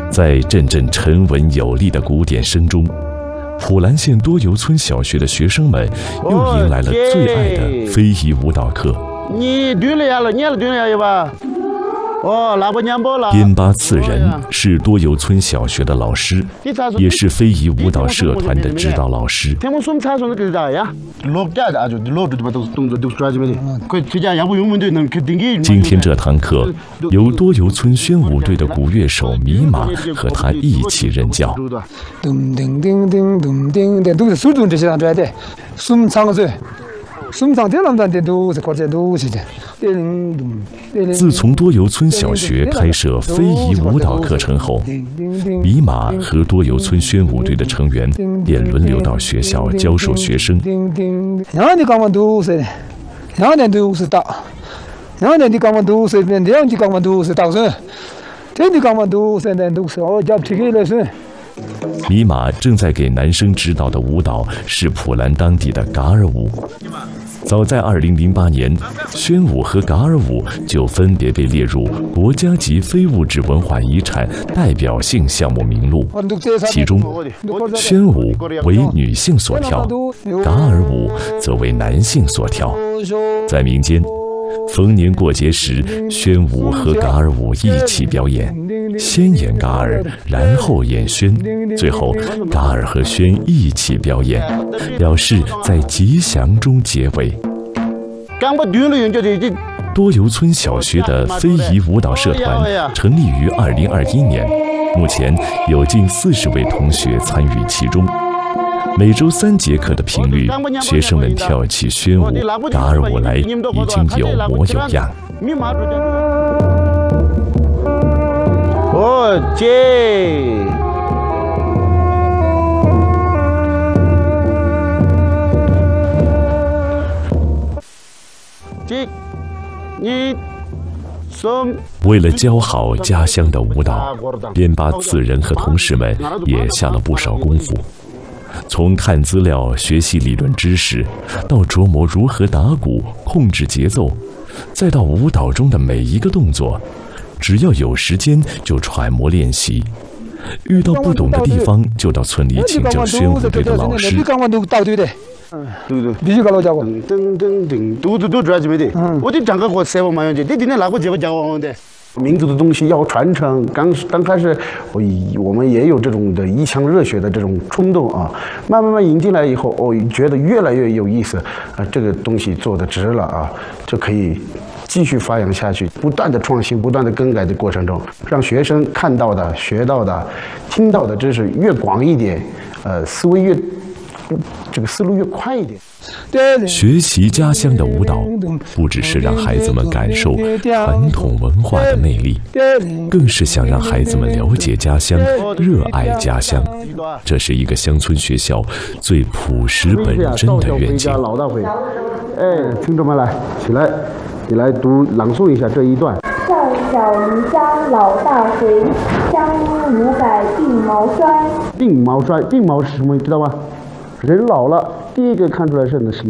在阵阵沉稳有力的鼓点声中，普兰县多游村小学的学生们又迎来了最爱的非遗舞蹈课。边巴次仁是多游村小学的老师，也是非遗舞蹈社团的指导老师。今天这堂课由多游村宣武队的鼓乐手米马和他一起任教。自从多游村小学开设非遗舞蹈课程后，米马和多游村宣武队的成员便轮流到学校教授学生。米马正在给男生指导的舞蹈是普兰当地的噶尔舞。早在2008年，宣武和噶尔舞就分别被列入国家级非物质文化遗产代表性项目名录。其中，宣武为女性所跳，噶尔舞则为男性所跳。在民间，逢年过节时，宣武和噶尔舞一起表演，先演噶尔，然后演宣，最后噶尔和宣一起表演，表示在吉祥中结尾。多游村小学的非遗舞蹈社团成立于2021年，目前有近40位同学参与其中。每周3节课的频率，学生们跳起宣武、噶尔舞来已经有模有样。为了教好家乡的舞蹈，边巴次仁和同事们也下了不少功夫。从看资料、学习理论知识，到琢磨如何打鼓、控制节奏，再到舞蹈中的每一个动作，只要有时间就揣摩练习。遇到不懂的地方，就到村里请教宣武队的老师。 民族的东西要传承，刚开始我们也有这种的一腔热血的这种冲动啊，慢慢引进来以后，觉得越来越有意思啊，这个东西做得值了啊，就可以继续发扬下去，不断的创新，不断的更改的过程中，让学生看到的、学到的、听到的知识越广一点，思路越快一点。 学习家乡的舞蹈，不只是让孩子们感受传统文化的魅力，更是想让孩子们了解家乡、热爱家乡。这是一个乡村学校最朴实本真的愿景。 老大回，听众们来，起来，你来朗诵一下这一段。 少小离家老大回，乡音无改鬓毛衰。 鬓毛衰，鬓毛是什么？知道吗？人老了，第一个看出来是什么？